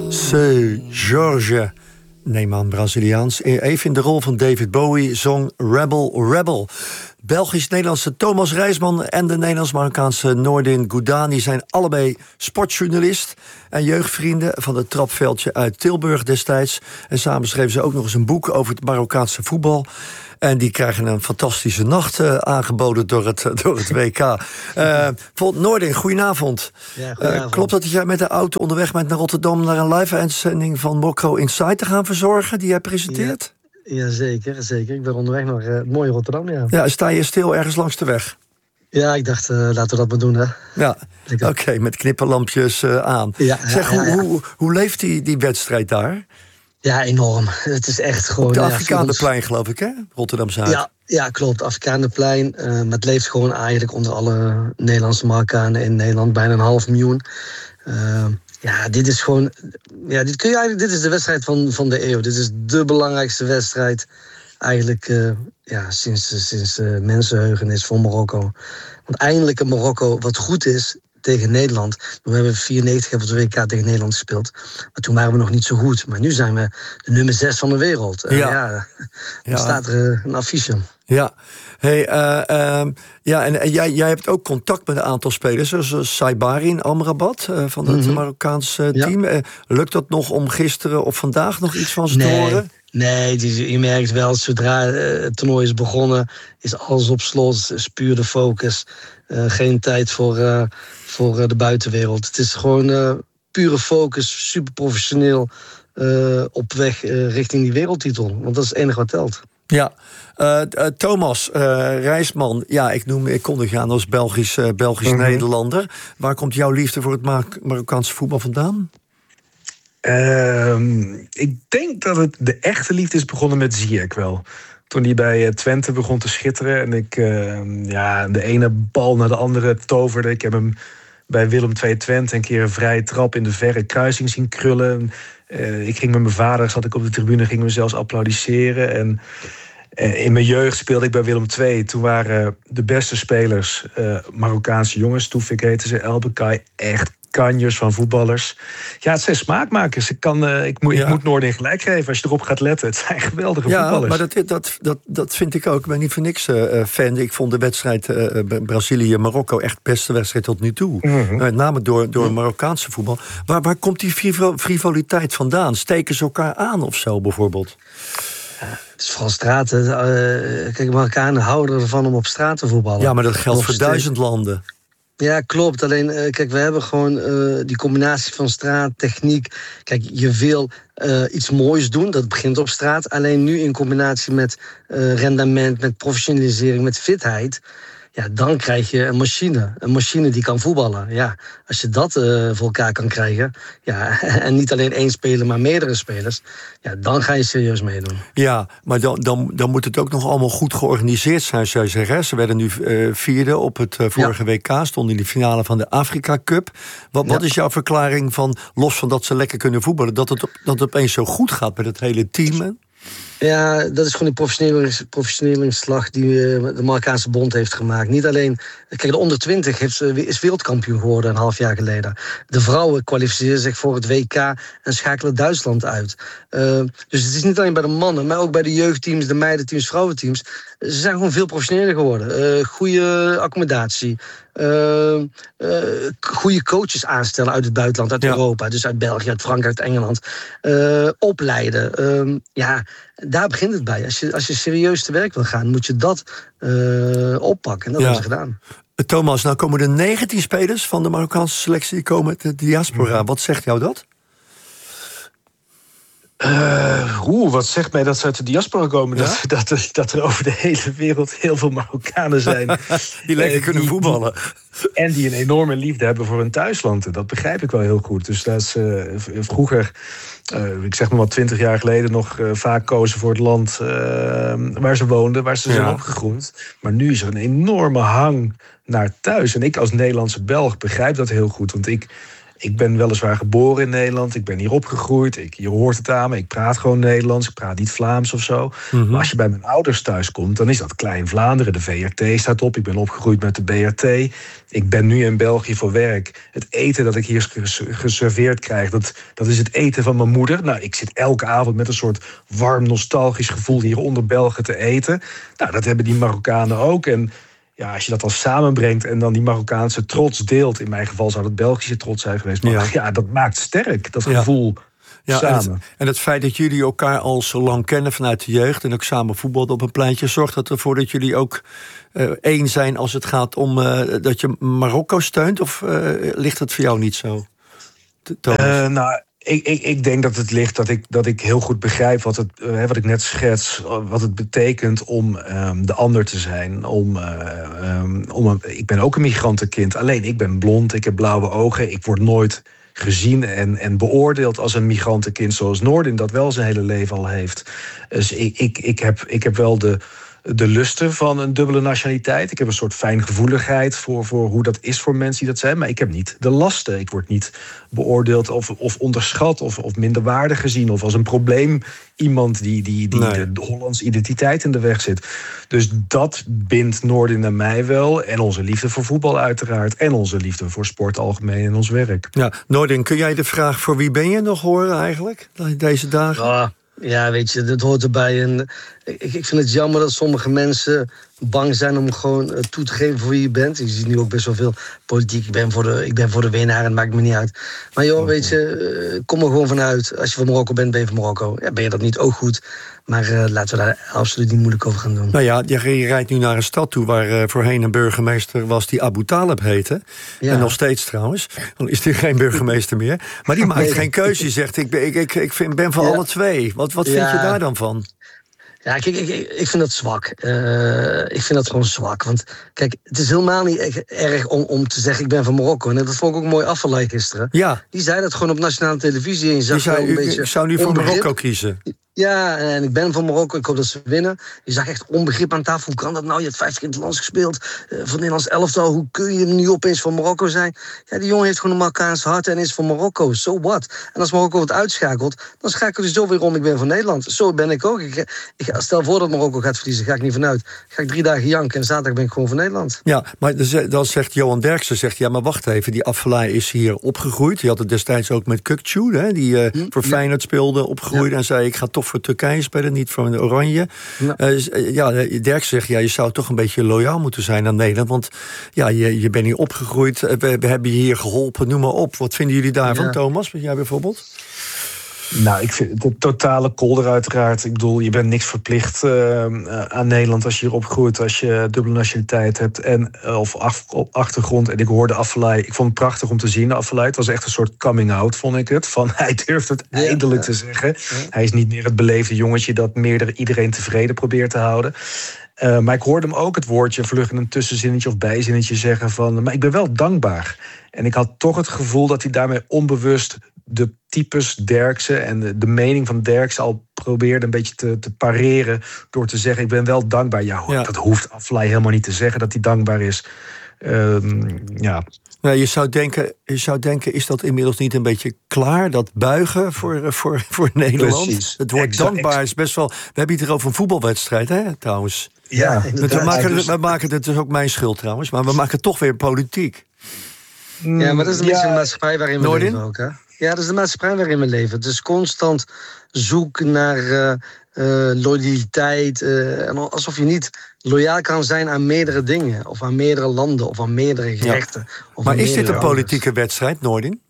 C'est George. Nee man, Braziliaans. Even in de rol van David Bowie zong Rebel Rebel. Belgisch-Nederlandse Thomas Reisman en de Nederlands-Marokkaanse Noordin Goudani zijn allebei sportjournalist en jeugdvrienden van het trapveldje uit Tilburg destijds. En samen schreven ze ook nog eens een boek over het Marokkaanse voetbal. En die krijgen een fantastische nacht aangeboden door het WK. Noordin, goedenavond. Ja, goedenavond. Klopt dat jij met de auto onderweg bent naar Rotterdam naar een live-uitzending van Mokro Inside te gaan verzorgen, die jij presenteert? Ja, zeker. Ik ben onderweg naar het mooie Rotterdam, ja. Ja, sta je stil ergens langs de weg? Ja, ik dacht, laten we dat maar doen, hè. Ja, oké, met knipperlampjes aan. Ja, zeg, hoe leeft die wedstrijd daar? Ja, enorm. Het is echt gewoon... Op de Afrikaanderplein, geloof ik, hè? Rotterdam-Zuid. Ja, klopt. Afrikaanderplein. Maar het leeft gewoon eigenlijk onder alle Nederlandse Marokkanen in Nederland. Bijna 500.000. Ja, dit is gewoon... Ja, dit is de wedstrijd van de eeuw. Dit is de belangrijkste wedstrijd eigenlijk sinds mensenheugenis voor Marokko. Want eindelijk een Marokko wat goed is tegen Nederland. We hebben 94 op het WK tegen Nederland gespeeld. Maar toen waren we nog niet zo goed. Maar nu zijn we de nummer 6 van de wereld. Dan staat er een affiche. Ja. Hey, en jij hebt ook contact met een aantal spelers, zoals Saibari in Amrabat van het Marokkaanse team. Lukt dat nog om gisteren of vandaag nog iets van ze te horen? Nee, je merkt wel, zodra het toernooi is begonnen, is alles op slot, is puur de focus. Geen tijd voor de buitenwereld. Het is gewoon pure focus, super professioneel op weg richting die wereldtitel. Want dat is het enige wat telt. Ja, Thomas Reisman, ik kondig je aan als Belgisch Nederlander. Waar komt jouw liefde voor het Marokkaanse voetbal vandaan? Ik denk dat het de echte liefde is begonnen met Ziyech wel. Toen hij bij Twente begon te schitteren en ik de ene bal naar de andere toverde. Ik heb hem bij Willem II Twente een keer een vrije trap in de verre kruising zien krullen. Ik ging met mijn vader, zat ik op de tribune, gingen we zelfs applaudisseren. En in mijn jeugd speelde ik bij Willem II. Toen waren de beste spelers Marokkaanse jongens. Toefik heette ze, El Bekai, echt kanjers van voetballers. Ja, het zijn smaakmakers. Ik moet Noordin gelijk geven als je erop gaat letten. Het zijn geweldige voetballers. Maar dat vind ik ook. Ik ben niet voor niks fan. Ik vond de wedstrijd Brazilië-Marokko echt de beste wedstrijd tot nu toe. Met name door Marokkaanse voetbal. Waar komt die frivoliteit vandaan? Steken ze elkaar aan of zo bijvoorbeeld? Het is vooral straten. Kijk, Marokkanen houden ervan om op straat te voetballen. Ja, maar dat geldt voor 1000 landen. Ja, klopt. Alleen, kijk, we hebben gewoon die combinatie van straat, techniek. Kijk, je wil iets moois doen, dat begint op straat. Alleen nu in combinatie met rendement, met professionalisering, met fitheid. Ja, dan krijg je een machine. Een machine die kan voetballen. Ja, als je dat voor elkaar kan krijgen. Ja, en niet alleen één speler, maar meerdere spelers. Ja, dan ga je serieus meedoen. Ja, maar dan moet het ook nog allemaal goed georganiseerd zijn, zou je zeggen. Ze werden nu vierde op het vorige WK. Stonden in de finale van de Afrika Cup. Wat is jouw verklaring van, los van dat ze lekker kunnen voetballen, dat het opeens zo goed gaat met het hele team? Ja, dat is gewoon die professioneringsslag die de Marokkaanse Bond heeft gemaakt. Niet alleen... Kijk, de onder 20 is wereldkampioen geworden een half jaar geleden. De vrouwen kwalificeren zich voor het WK en schakelen Duitsland uit. Dus het is niet alleen bij de mannen, maar ook bij de jeugdteams, de meidenteams, vrouwenteams. Ze zijn gewoon veel professioneler geworden. Goede accommodatie. Goede coaches aanstellen uit het buitenland, uit Europa. Dus uit België, uit Frankrijk, uit Engeland. Opleiden. Daar begint het bij. Als je serieus te werk wil gaan, moet je dat oppakken. En dat hebben ze gedaan. Thomas, nou komen er 19 spelers van de Marokkaanse selectie, die komen uit de diaspora. Wat zegt jou dat? Wat zegt mij dat ze uit de diaspora komen? Ja? Dat er over de hele wereld heel veel Marokkanen zijn. Die lekker kunnen voetballen. En die een enorme liefde hebben voor hun thuisland. Dat begrijp ik wel heel goed. Dus dat is vroeger, ik zeg maar wat 20 jaar geleden, nog vaak kozen voor het land waar ze woonden, waar ze zijn opgegroeid. Maar nu is er een enorme hang naar thuis. En ik als Nederlandse Belg begrijp dat heel goed. Want ik Ik ben weliswaar geboren in Nederland. Ik ben hier opgegroeid. Je hoort het aan me. Ik praat gewoon Nederlands. Ik praat niet Vlaams of zo. Mm-hmm. Maar als je bij mijn ouders thuis komt, dan is dat Klein Vlaanderen. De VRT staat op. Ik ben opgegroeid met de BRT. Ik ben nu in België voor werk. Het eten dat ik hier geserveerd krijg, dat is het eten van mijn moeder. Nou, ik zit elke avond met een soort warm, nostalgisch gevoel hier onder Belgen te eten. Nou, dat hebben die Marokkanen ook. En ja, als je dat dan samenbrengt en dan die Marokkaanse trots deelt, in mijn geval zou het Belgische trots zijn geweest, maar ja dat maakt sterk, dat gevoel samen. En het feit dat jullie elkaar al zo lang kennen vanuit de jeugd en ook samen voetbalden op een pleintje, zorgt dat ervoor dat jullie ook één zijn als het gaat om dat je Marokko steunt? Of ligt het voor jou niet zo? Nou, ik denk dat het ligt dat ik heel goed begrijp wat ik net schets, wat het betekent om de ander te zijn. Ik ben ook een migrantenkind, alleen ik ben blond, ik heb blauwe ogen, ik word nooit gezien en beoordeeld als een migrantenkind zoals Noordin dat wel zijn hele leven al heeft. Dus ik heb wel de lusten van een dubbele nationaliteit. Ik heb een soort fijngevoeligheid voor hoe dat is voor mensen die dat zijn. Maar ik heb niet de lasten. Ik word niet beoordeeld of onderschat of minderwaardig gezien. Of als een probleem iemand die de Hollandse identiteit in de weg zit. Dus dat bindt Noordin en mij wel. En onze liefde voor voetbal uiteraard. En onze liefde voor sport algemeen in ons werk. Ja, Noordin, kun jij de vraag voor wie ben je nog horen eigenlijk? Deze dagen? Ja, weet je, dat hoort erbij. En ik vind het jammer dat sommige mensen bang zijn om gewoon toe te geven voor wie je bent. Je ziet nu ook best wel veel politiek. Ik ben voor de winnaar en het maakt me niet uit. Maar joh, weet je, kom er gewoon vanuit. Als je van Marokko bent, ben je van Marokko. Ja, ben je dat niet ook goed? Maar laten we daar absoluut niet moeilijk over gaan doen. Nou ja, je rijdt nu naar een stad toe waar voorheen een burgemeester was die Abu Talib heette. Ja. En nog steeds trouwens. Dan is er geen burgemeester meer. Maar die maakt geen keuze. Die zegt, ik ben van alle twee. Wat vind je daar dan van? Ja, kijk, ik vind dat zwak. Ik vind dat gewoon zwak. Want kijk, het is helemaal niet erg om te zeggen ik ben van Marokko. En dat vond ik ook mooi afgeleid gisteren. Ja. Die zei dat gewoon op nationale televisie. En je zag wel een beetje ik zou nu voor Marokko kiezen. Ja, en ik ben van Marokko. Ik hoop dat ze winnen. Je zag echt onbegrip aan tafel. Hoe kan dat nou? Je hebt 50 in het land gespeeld. Van Nederlands elftal. Hoe kun je nu opeens van Marokko zijn? Ja, die jongen heeft gewoon een Marokkaanse hart en is van Marokko. So what? En als Marokko wordt uitschakelt, dan schakelt hij zo weer om. Ik ben van Nederland. Zo ben ik ook. Stel voor dat Marokko gaat verliezen. Ga ik niet vanuit. Ga ik 3 dagen janken en zaterdag ben ik gewoon van Nederland. Ja, maar dan zegt Johan Derksen, ja, maar wacht even. Die Afellay is hier opgegroeid. Die had het destijds ook met Kukçu, hè, die voor Feyenoord speelde, opgegroeid. En zei, ik ga toch voor Turkije spelen, niet voor de Oranje. Derksen zegt, je zou toch een beetje loyaal moeten zijn aan Nederland. Want ja, je bent hier opgegroeid. We hebben je hier geholpen, noem maar op. Wat vinden jullie daarvan, Thomas? Jij bijvoorbeeld? Nou, ik vind de totale kolder uiteraard. Ik bedoel, je bent niks verplicht aan Nederland als je hier opgroeit, als je dubbele nationaliteit hebt of achtergrond. En ik hoorde Afellay. Ik vond het prachtig om te zien, Afellay. Het was echt een soort coming out, vond ik het. Van hij durft het eindelijk te zeggen. Ja. Hij is niet meer het beleefde jongetje dat iedereen tevreden probeert te houden. Maar ik hoorde hem ook het woordje vlug in een tussenzinnetje of bijzinnetje zeggen van, maar ik ben wel dankbaar. En ik had toch het gevoel dat hij daarmee onbewust de types Derksen en de mening van Derksen al probeerde een beetje te pareren door te zeggen, ik ben wel dankbaar. Ja. Dat hoeft Afellay helemaal niet te zeggen dat hij dankbaar is. Nou, je zou denken, is dat inmiddels niet een beetje klaar, dat buigen voor Nederland? Precies. Het woord dankbaar is best wel. We hebben het hier over een voetbalwedstrijd, hè, trouwens. Ja, we maken het dus ook mijn schuld trouwens, maar we maken het toch weer politiek. Ja, maar dat is een beetje de maatschappij waarin we leven ook, hè? Ja, dat is de maatschappij waarin we leven. Het is constant zoek naar loyaliteit. Alsof je niet loyaal kan zijn aan meerdere dingen. Of aan meerdere landen. Of aan meerdere gerechten. Ja. Maar is dit een politieke wedstrijd, Noordin?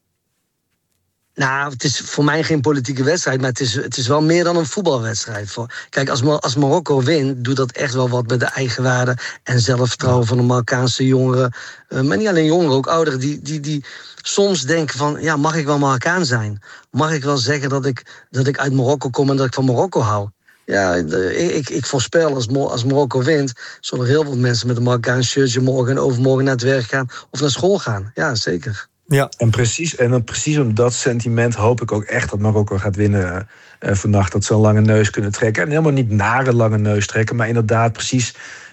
Nou, het is voor mij geen politieke wedstrijd, maar het is wel meer dan een voetbalwedstrijd. Kijk, als Marokko wint, doet dat echt wel wat met de eigenwaarde en zelfvertrouwen van de Marokkaanse jongeren. Maar niet alleen jongeren, ook ouderen die soms denken van, ja, mag ik wel Marokkaan zijn? Mag ik wel zeggen dat ik uit Marokko kom en dat ik van Marokko hou? Ja, ik voorspel als Marokko wint, zullen er heel veel mensen met een Marokkaans shirtje morgen en overmorgen naar het werk gaan of naar school gaan. Ja, zeker. Ja. En precies om dat sentiment hoop ik ook echt dat Marokko gaat winnen vannacht. Dat ze een lange neus kunnen trekken. En helemaal niet nare lange neus trekken, maar inderdaad precies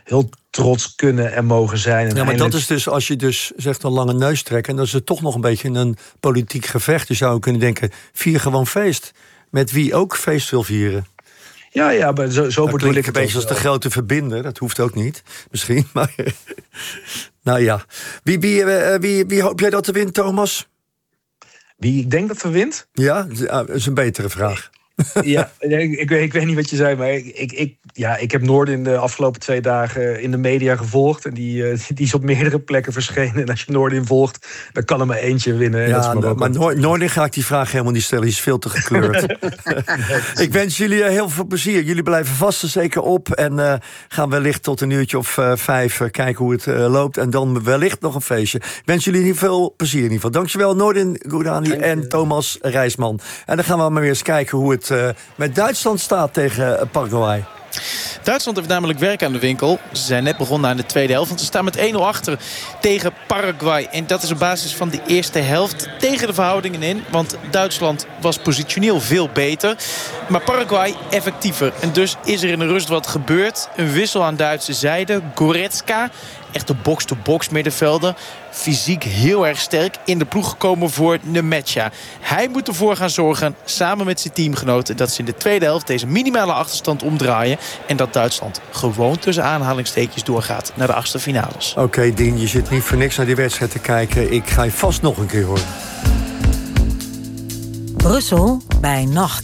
heel trots kunnen en mogen zijn. En ja, maar dat is dus, als je dus zegt een lange neus trekken... en dan is het toch nog een beetje een politiek gevecht. Je zou kunnen denken, vier gewoon feest. Met wie ook feest wil vieren. Ja, maar zo bedoel ik het een beetje als de grote verbinder. Dat hoeft ook niet, misschien. Maar nou ja. Wie hoop jij dat er wint, Thomas? Wie ik denk dat er wint? Ja, dat is een betere vraag. Ja, ik weet niet wat je zei, maar ik heb Noordin de afgelopen 2 dagen in de media gevolgd. En die is op meerdere plekken verschenen. En als je Noordin volgt, dan kan er maar eentje winnen. Ja, maar Noordin ga ik die vraag helemaal niet stellen. Die is veel te gekleurd. Ik wens jullie heel veel plezier. Jullie blijven vast en zeker op. En gaan wellicht tot een uurtje of 5 kijken hoe het loopt. En dan wellicht nog een feestje. Ik wens jullie heel veel plezier in ieder geval. Dankjewel Noordin Goudani en Thomas Rijsman. En dan gaan we maar weer eens kijken hoe het met Duitsland staat tegen Paraguay. Duitsland heeft namelijk werk aan de winkel. Ze zijn net begonnen aan de tweede helft. Want ze staan met 1-0 achter tegen Paraguay. En dat is op basis van de eerste helft tegen de verhoudingen in. Want Duitsland was positioneel veel beter. Maar Paraguay effectiever. En dus is er in de rust wat gebeurd. Een wissel aan Duitse zijde. Goretzka, echt de box-to-box middenvelder. Fysiek heel erg sterk. In de ploeg gekomen voor Nemetja. Hij moet ervoor gaan zorgen, samen met zijn teamgenoten, dat ze in de tweede helft deze minimale achterstand omdraaien. En dat Duitsland gewoon tussen aanhalingstekens doorgaat naar de 8e finales. Oké, Dien, je zit niet voor niks naar die wedstrijd te kijken. Ik ga je vast nog een keer horen. Brussel bij Nacht.